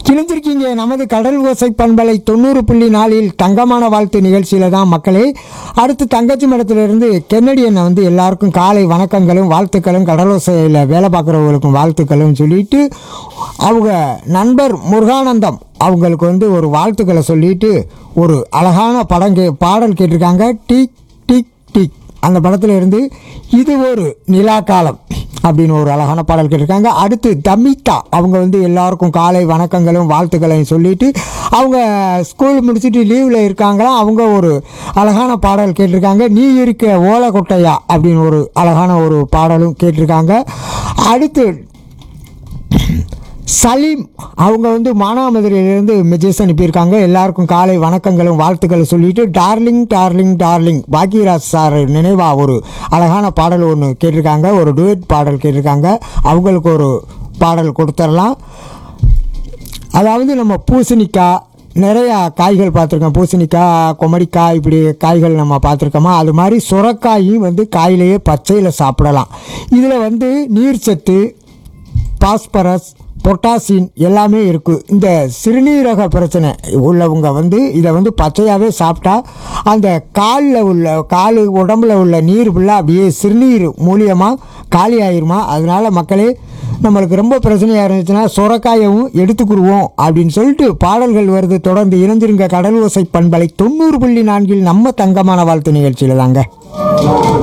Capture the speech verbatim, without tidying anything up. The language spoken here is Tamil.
இணைஞ்சிருக்கீங்க நமது கடல் ஓசை பண்பலை தொண்ணூறு புள்ளி நாலில் தங்கமான வாழ்த்து நிகழ்ச்சியில் தான் மக்களே. அடுத்து தங்கச்சி மடத்திலிருந்து கென்னடியனை வந்து எல்லாருக்கும் காலை வணக்கங்களும் வாழ்த்துக்களும், கடலோசையில் வேலை பார்க்குறவங்களுக்கும் வாழ்த்துக்களும் சொல்லிட்டு அவங்க நண்பர் முருகானந்தம் அவங்களுக்கு வந்து ஒரு வாழ்த்துக்களை சொல்லிட்டு ஒரு அழகான படம் கே பாடல் கேட்டிருக்காங்க. டிக் டிக் டிக் அந்த படத்தில் இருந்து இது ஒரு நிலா காலம் அப்படின்னு ஒரு அழகான பாடல் கேட்டிருக்காங்க. அடுத்து தமிதா அவங்க வந்து எல்லாருக்கும் காலை வணக்கங்களும் வாழ்த்துக்களையும் சொல்லிட்டு அவங்க ஸ்கூல் முடிச்சுட்டு லீவில் இருக்காங்களா, அவங்க ஒரு அழகான பாடல் கேட்டிருக்காங்க. நீ இருக்க ஓலை கொட்டையா அப்படின்னு ஒரு அழகான ஒரு பாடலும் கேட்டிருக்காங்க. அடுத்து சலீம் அவங்க வந்து மானாமதுரையிலேருந்து மெசேஜ் அனுப்பியிருக்காங்க. எல்லாருக்கும் காலை வணக்கங்களும் வாழ்த்துக்களும் சொல்லிட்டு darling darling darling Bhagyaraj sir நினைவாக ஒரு அழகான பாடல் ஒன்று கேட்டிருக்காங்க, ஒரு டுவெட் பாடல் கேட்டிருக்காங்க. அவங்களுக்கு ஒரு பாடல் கொடுத்துடலாம். அதாவது நம்ம பூசணிக்காய் நிறையா காய்கள் பார்த்துருக்கோம், பூசணிக்காய், கொமடிக்காய், இப்படி காய்கள் நம்ம பார்த்துருக்கோமா, அது மாதிரி சுரக்காயும் வந்து காயிலேயே பச்சையில் சாப்பிடலாம். இதில் வந்து நீர்ச்சத்து, பாஸ்பரஸ், பொட்டாசியம் எல்லாமே இருக்குது. இந்த சிறுநீரக பிரச்சனை உள்ளவங்க வந்து இதை வந்து பச்சையாகவே சாப்பிட்டா அந்த காலில் உள்ள காலு உடம்புல உள்ள நீர் ஃபுல்லாக அப்படியே சிறுநீர் மூலியமாக காலி ஆயிருமா. அதனால் மக்களே நம்மளுக்கு ரொம்ப பிரச்சனையாக இருந்துச்சுன்னா சுரக்காயவும் எடுத்துக்கிடுவோம் அப்படின்னு சொல்லிட்டு பாடல்கள் வருது. தொடர்ந்து இணைஞ்சிருங்க கடல் ஓசை பண்பலை தொண்ணூறு புள்ளி நான்கில் நம்ம தங்கமான வாழ்த்து நிகழ்ச்சியில் தாங்க.